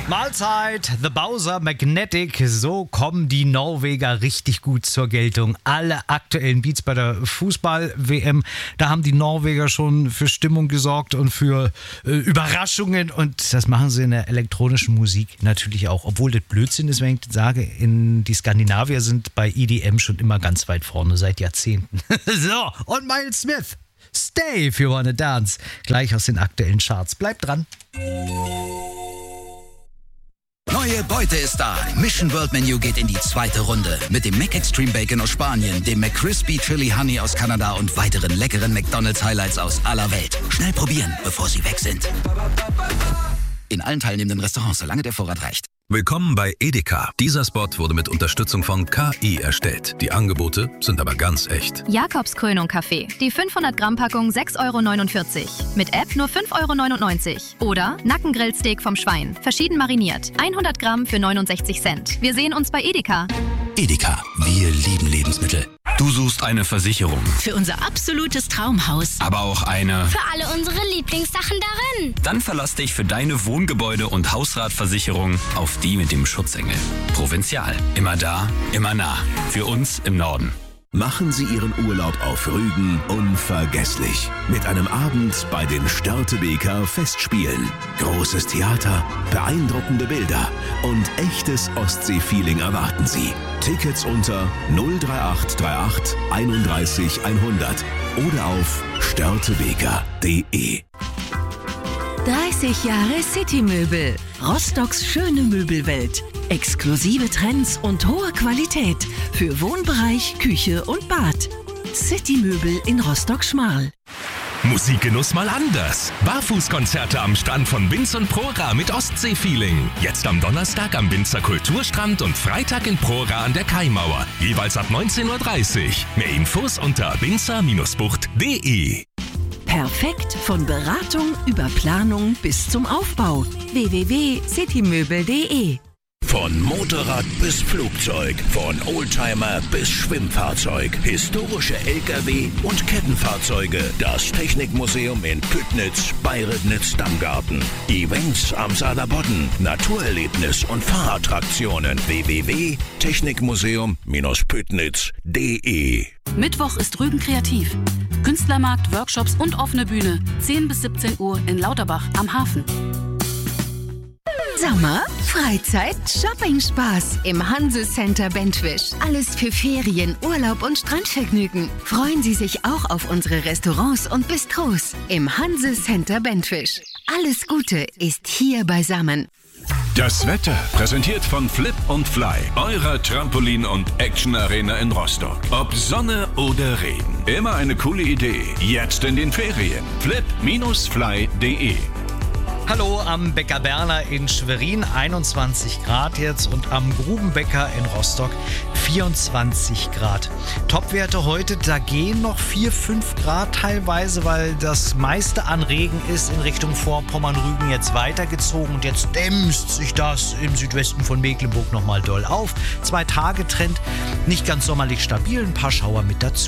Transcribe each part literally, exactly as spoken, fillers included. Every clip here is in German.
Mahlzeit, The Bowser Magnetic, so kommen die Norweger richtig gut zur Geltung. Alle aktuellen Beats bei der Fußball-W M, da haben die Norweger schon für Stimmung gesorgt und für äh, Überraschungen und das machen sie in der elektronischen Musik natürlich auch. Obwohl das Blödsinn ist, wenn ich das sage, in, die Skandinavier sind bei E D M schon immer ganz weit vorne, seit Jahrzehnten. So, und Miles Smith, Stay if you wanna dance, gleich aus den aktuellen Charts. Bleibt dran. Neue Beute ist da. Mission World Menu geht in die zweite Runde. Mit dem McExtreme Bacon aus Spanien, dem McCrispy Chili Honey aus Kanada und weiteren leckeren McDonald's Highlights aus aller Welt. Schnell probieren, bevor sie weg sind. In allen teilnehmenden Restaurants, solange der Vorrat reicht. Willkommen bei Edeka. Dieser Spot wurde mit Unterstützung von K I erstellt. Die Angebote sind aber ganz echt. Jakobskrönung Kaffee. Die fünfhundert Gramm Packung sechs Euro neunundvierzig. Mit App nur fünf Euro neunundneunzig. Oder Nackengrillsteak vom Schwein. Verschieden mariniert. hundert Gramm für neunundsechzig Cent. Wir sehen uns bei Edeka. Edeka. Wir lieben Lebensmittel. Du suchst eine Versicherung. Für unser absolutes Traumhaus. Aber auch eine... Für alle unsere Lieblingssachen darin. Dann verlass dich für deine Wohngebäude- und Hausratversicherung auf die mit dem Schutzengel. Provinzial. Immer da, immer nah. Für uns im Norden. Machen Sie Ihren Urlaub auf Rügen unvergesslich. Mit einem Abend bei den Störtebeker Festspielen. Großes Theater, beeindruckende Bilder und echtes Ostsee-Feeling erwarten Sie. Tickets unter null drei acht drei acht einunddreißig hundert oder auf störtebeker punkt de. dreißig Jahre Citymöbel. Rostocks schöne Möbelwelt. Exklusive Trends und hohe Qualität für Wohnbereich, Küche und Bad. Citymöbel in Rostock-Schmarl. Musikgenuss mal anders. Barfußkonzerte am Strand von Binz und Prora mit Ostsee-Feeling. Jetzt am Donnerstag am Binzer Kulturstrand und Freitag in Prora an der Kaimauer. Jeweils ab neunzehn Uhr dreißig. Mehr Infos unter binzer Bindestrich bucht punkt de. Perfekt von Beratung über Planung bis zum Aufbau. w w w punkt citymöbel punkt de. Von Motorrad bis Flugzeug, von Oldtimer bis Schwimmfahrzeug, historische L K W und Kettenfahrzeuge. Das Technikmuseum in Püttnitz bei Ribnitz-Dammgarten. Events am Saarlandbodden, Naturerlebnis und Fahrattraktionen. w w w punkt technikmuseum Bindestrich püttnitz punkt de. Mittwoch ist Rügen kreativ. Künstlermarkt, Workshops und offene Bühne. zehn bis siebzehn Uhr in Lauterbach am Hafen. Sommer, Freizeit, Shopping-Spaß im Hanse Center Bentwisch. Alles für Ferien, Urlaub und Strandvergnügen. Freuen Sie sich auch auf unsere Restaurants und Bistros im Hanse Center Bentwisch. Alles Gute ist hier beisammen. Das Wetter präsentiert von Flip und Fly, eurer Trampolin- und Action-Arena in Rostock. Ob Sonne oder Regen, immer eine coole Idee. Jetzt in den Ferien. flip Bindestrich fly punkt de. Hallo am Bäcker Berner in Schwerin, einundzwanzig Grad jetzt, und am Grubenbäcker in Rostock vierundzwanzig Grad. Topwerte heute, da gehen noch vier, fünf Grad teilweise, weil das meiste an Regen ist in Richtung Vorpommern-Rügen jetzt weitergezogen und jetzt dämmt sich das im Südwesten von Mecklenburg nochmal doll auf. Zwei Tage Trend, nicht ganz sommerlich stabil, ein paar Schauer mit dazu.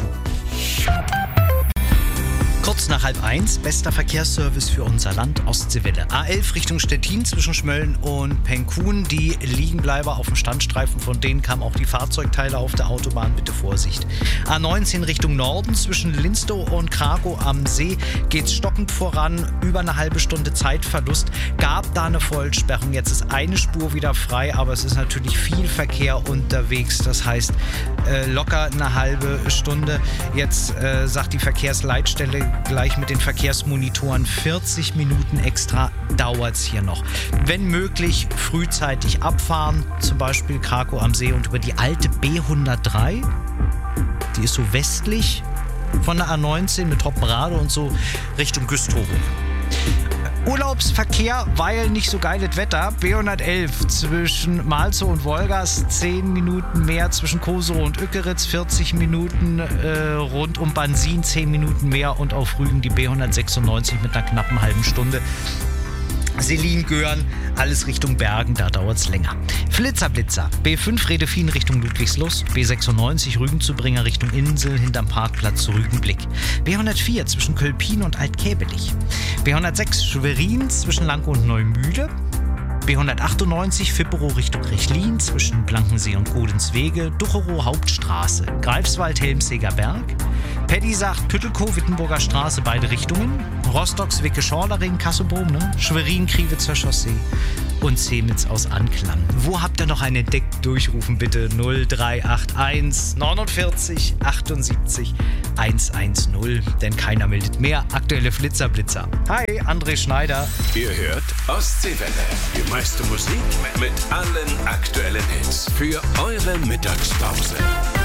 Kurz nach halb eins, bester Verkehrsservice für unser Land, Ostseewelle. A elf Richtung Stettin zwischen Schmölln und Penkun. Die Liegenbleiber auf dem Standstreifen, von denen kamen auch die Fahrzeugteile auf der Autobahn. Bitte Vorsicht. A neunzehn Richtung Norden zwischen Linstow und Krakow am See geht's stockend voran. Über eine halbe Stunde Zeitverlust. Gab da eine Vollsperrung. Jetzt ist eine Spur wieder frei, aber es ist natürlich viel Verkehr unterwegs. Das heißt, äh, locker eine halbe Stunde. Jetzt äh, sagt die Verkehrsleitstelle gleich mit den Verkehrsmonitoren, vierzig Minuten extra dauert es hier noch. Wenn möglich, frühzeitig abfahren, zum Beispiel Krakow am See und über die alte B hundertdrei. Die ist so westlich von der A neunzehn mit Toppenrade und so Richtung Güstrow. Urlaubsverkehr, weil nicht so geiles Wetter. B hundertelf zwischen Malzow und Wolgast, zehn Minuten mehr zwischen Koserow und Ückeritz, vierzig Minuten äh, rund um Bansin, zehn Minuten mehr, und auf Rügen die B hundertsechsundneunzig mit einer knappen halben Stunde. Selin-Göhren, alles Richtung Bergen, da dauert es länger. Flitzer-Blitzer, B fünf Redefin Richtung Ludwigslust, B sechsundneunzig Rügenzubringer Richtung Insel hinterm Parkplatz zu Rügenblick, B hundertvier zwischen Kölpin und Altkäbelich, B hundertsechs Schwerin zwischen Lankow und Neumühle, B hundertachtundneunzig Fipperow Richtung Rechlin zwischen Blankensee und Godenswege, Ducherow Hauptstraße, Greifswald Helmseger Berg. Paddy sagt Küttelkow, Wittenburger Straße, beide Richtungen. Rostocks Wicke Schorlering, Kasselboom, ne? Schwerin, Kriwitzer Chaussee und Zemitz aus Anklam. Wo habt ihr noch einen entdeckt? Durchrufen bitte null drei acht eins neunundvierzig achtundsiebzig hundertzehn, denn keiner meldet mehr. Aktuelle Flitzer Blitzer. Hi, André Schneider. Ihr hört Ostseewelle. Die meiste Musik mit allen aktuellen Hits für eure Mittagspause.